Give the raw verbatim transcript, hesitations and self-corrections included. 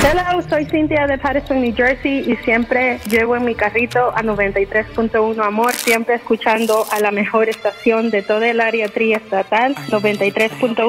Hello, soy Cynthia de Patterson, New Jersey y siempre llevo en mi carrito a noventa y tres punto uno Amor, siempre escuchando a la mejor estación de toda el área triestatal, noventa y tres punto uno.